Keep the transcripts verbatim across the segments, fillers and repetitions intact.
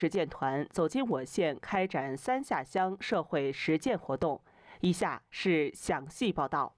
实践团走进我县开展三下乡社会实践活动。以下是详细报道。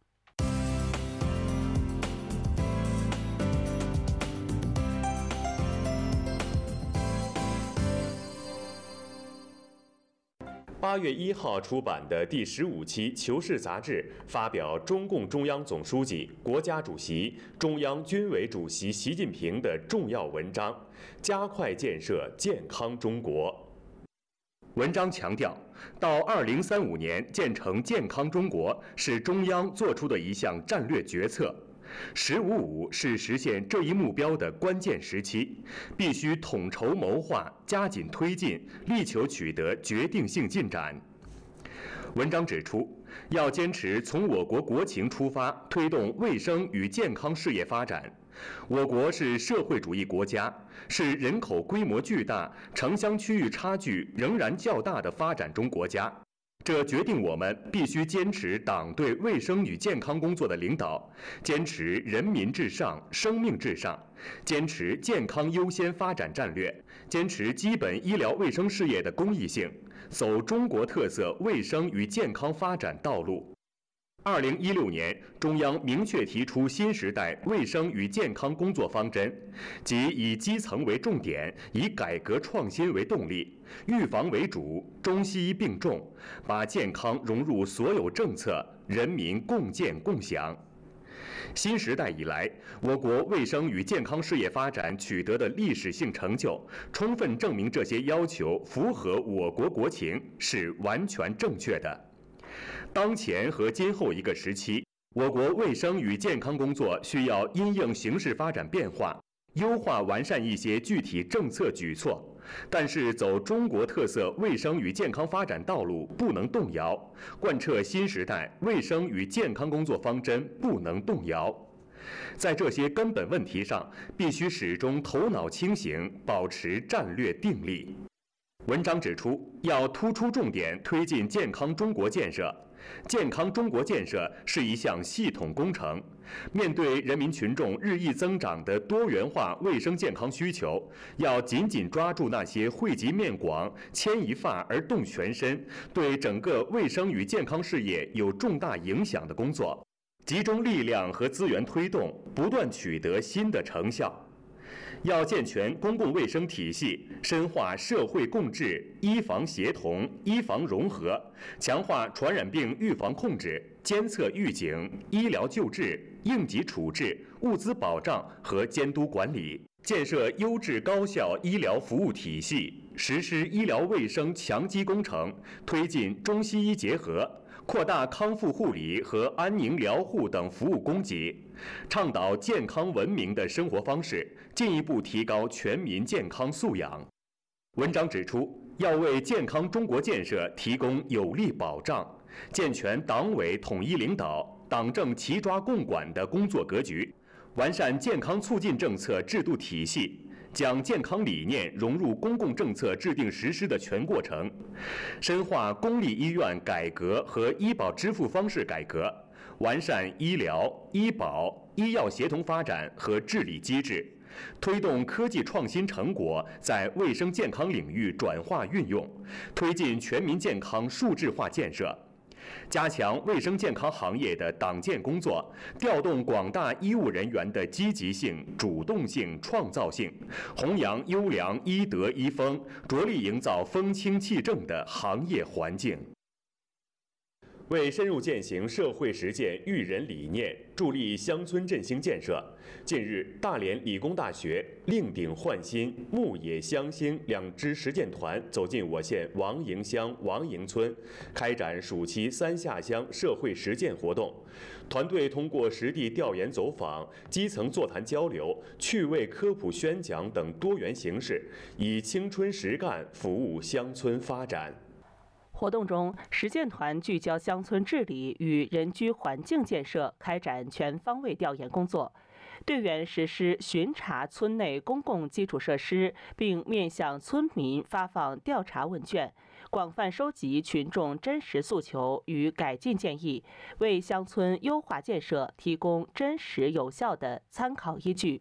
八月一号出版的第十五期《求是》杂志发表中共中央总书记、国家主席、中央军委主席习近平的重要文章《加快建设健康中国》。文章强调，到二零三五年建成健康中国是中央作出的一项战略决策。十五五是实现这一目标的关键时期，必须统筹谋划，加紧推进，力求取得决定性进展。文章指出，要坚持从我国国情出发，推动卫生与健康事业发展。我国是社会主义国家，是人口规模巨大、城乡区域差距仍然较大的发展中国家。这决定我们必须坚持党对卫生与健康工作的领导，坚持人民至上、生命至上，坚持健康优先发展战略，坚持基本医疗卫生事业的公益性，走中国特色卫生与健康发展道路。二零一六年，中央明确提出新时代卫生与健康工作方针，即以基层为重点，以改革创新为动力，预防为主，中西医并重，把健康融入所有政策，人民共建共享。新时代以来，我国卫生与健康事业发展取得的历史性成就，充分证明这些要求符合我国国情，是完全正确的。当前和今后一个时期，我国卫生与健康工作需要因应形势发展变化，优化完善一些具体政策举措，但是走中国特色卫生与健康发展道路不能动摇，贯彻新时代卫生与健康工作方针不能动摇。在这些根本问题上，必须始终头脑清醒，保持战略定力。文章指出，要突出重点推进健康中国建设。健康中国建设是一项系统工程，面对人民群众日益增长的多元化卫生健康需求，要紧紧抓住那些惠及面广、牵一发而动全身，对整个卫生与健康事业有重大影响的工作，集中力量和资源推动，不断取得新的成效。要健全公共卫生体系，深化社会共治、医防协同、医防融合，强化传染病预防控制、监测预警、医疗救治、应急处置、物资保障和监督管理，建设优质高效医疗服务体系，实施医疗卫生强基工程，推进中西医结合，扩大康复护理和安宁疗护等服务供给，倡导健康文明的生活方式，进一步提高全民健康素养。文章指出，要为健康中国建设提供有力保障，健全党委统一领导、党政齐抓共管的工作格局，完善健康促进政策制度体系，将健康理念融入公共政策制定实施的全过程，深化公立医院改革和医保支付方式改革，完善医疗、医保、医药协同发展和治理机制，推动科技创新成果在卫生健康领域转化运用，推进全民健康数字化建设。加强卫生健康行业的党建工作，调动广大医务人员的积极性、主动性、创造性，弘扬优良医德医风，着力营造风清气正的行业环境。为深入践行社会实践育人理念，助力乡村振兴建设，近日，大连理工大学令鼎焕新、牧野乡兴两支实践团走进我县王营乡王营村，开展暑期三下乡社会实践活动。团队通过实地调研走访、基层座谈交流、趣味科普宣讲等多元形式，以青春实干服务乡村发展。 活动中，实践团聚焦乡村治理与人居环境建设，开展全方位调研工作。队员实施巡查村内公共基础设施，并面向村民发放调查问卷，广泛收集群众真实诉求与改进建议，为乡村优化建设提供真实有效的参考依据。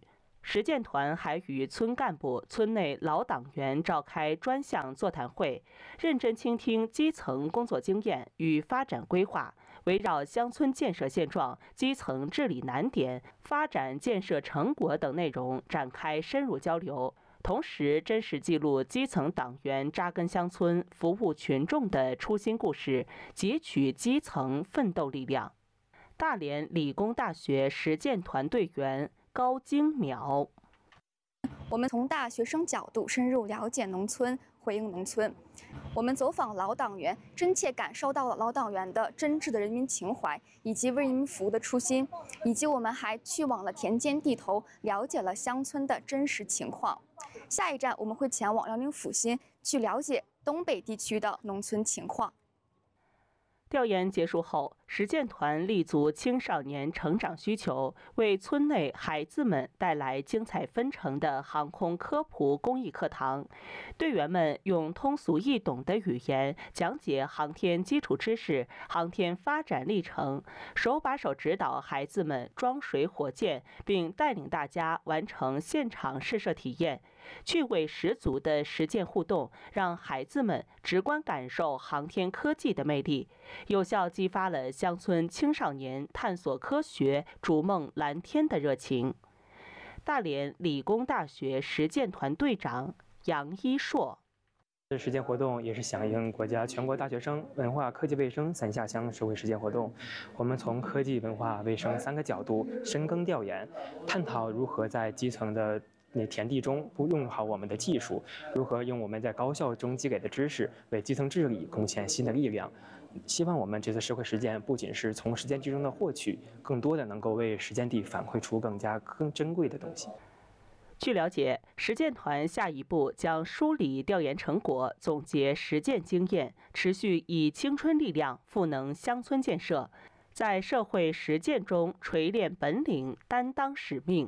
实践团还与村干部、村内老党员召开专项座谈会，认真倾听基层工作经验与发展规划，围绕乡村建设现状、基层治理难点、发展建设成果等内容展开深入交流，同时真实记录基层党员扎根乡村、服务群众的初心故事，汲取基层奋斗力量。大连理工大学实践团队员高晶淼， 我们从大学生角度深入了解农村，回应农村。我们走访老党员，真切感受到了老党员的真挚的人民情怀，以及为人民服务的初心，以及我们还去往了田间地头，了解了乡村的真实情况。下一站我们会前往辽宁阜新，去了解东北地区的农村情况。 调研结束后，实践团立足青少年成长需求，为村内孩子们带来精彩纷呈的航空科普公益课堂。队员们用通俗易懂的语言讲解航天基础知识、航天发展历程，手把手指导孩子们装水火箭，并带领大家完成现场试射体验。趣味十足的实践互动，让孩子们直观感受航天科技的魅力，有效激发了乡村青少年探索科学、逐梦蓝天的热情。大连理工大学实践团队长杨一硕。 实践活动也是响应国家全国大学生文化科技卫生三下乡社会实践活动。我们从科技、文化、卫生三个角度深耕调研，探讨如何在基层的那田地中不用好我们的技术，如何用我们在高校中积累的知识为基层治理贡献新的力量。希望我们这次社会实践不仅是从实践地中的获取，更多的能够为实践地反馈出更加更珍贵的东西。 据了解，实践团下一步将梳理调研成果，总结实践经验，持续以青春力量赋能乡村建设，在社会实践中锤炼本领，担当使命。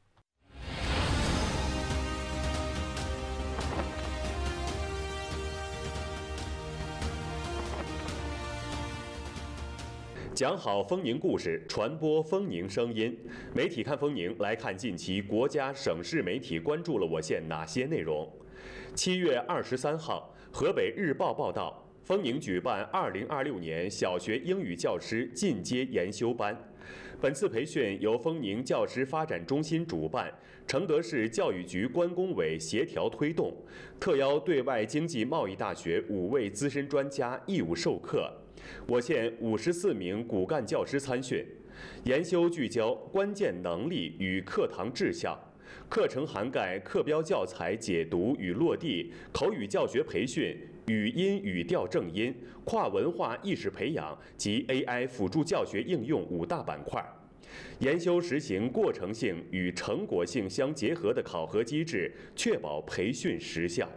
讲好丰宁故事，传播丰宁声音。媒体看丰宁，来看近期国家、省市媒体关注了我县哪些内容。七月二十三号，河北日报报道，丰宁举办二零二六年小学英语教师进阶研修班。本次培训由丰宁教师发展中心主办，承德市教育局关工委协调推动，特邀对外经济贸易大学五位资深专家义务授课。我县五十四名骨干教师参训，研修聚焦关键能力与课堂志向，课程涵盖课标教材解读与落地、口语教学培训、语音语调正音、跨文化意识培养及 A I 辅助教学应用五大板块。研修实行过程性与成果性相结合的考核机制，确保培训实效。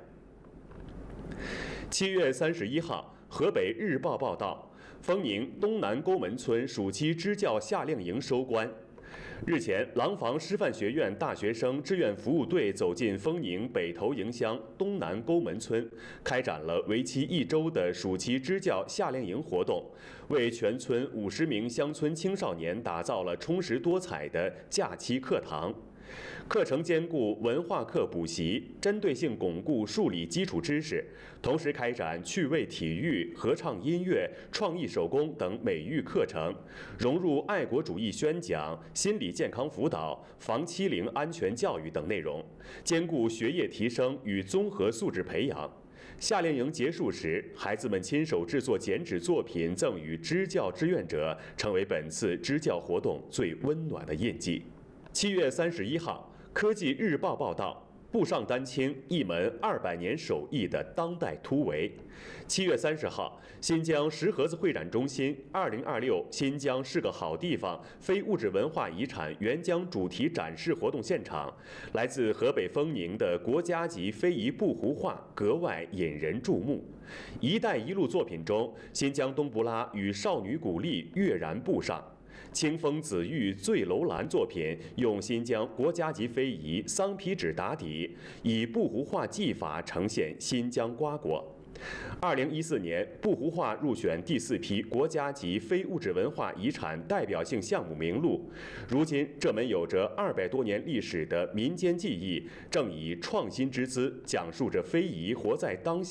七月三十一号，河北日报报道，丰宁东南沟门村暑期支教夏令营收官。日前，廊坊师范学院大学生志愿服务队走进丰宁北头营乡东南沟门村，开展了为期一周的暑期支教夏令营活动，为全村五十名乡村青少年打造了充实多彩的假期课堂。课程兼顾文化课补习，针对性巩固数理基础知识，同时开展趣味体育、合唱音乐、创意手工等美育课程，融入爱国主义宣讲、心理健康辅导、防欺凌安全教育等内容，兼顾学业提升与综合素质培养。夏令营结束时，孩子们亲手制作剪纸作品赠予支教志愿者，成为本次支教活动最温暖的印记。七月三十一号，科技日报报道，布上丹青一门二百年手艺的当代突围。七月三十号，新疆石河子会展中心二零二六新疆是个好地方非物质文化遗产援疆主题展示活动现场，来自河北丰宁的国家级非遗布胡画格外引人注目。“一带一路”作品中，新疆冬不拉与少女古丽跃然布上。清风紫玉醉楼兰作品用新疆国家级非遗桑皮纸打底，以布胡画技法呈现新疆瓜果。 二零一四年，布胡话入选第四批国家级非物质文化遗产代表性项目名录。如今，这门有着二百多年历史的民间技艺，正以创新之姿，讲述着非遗活在当下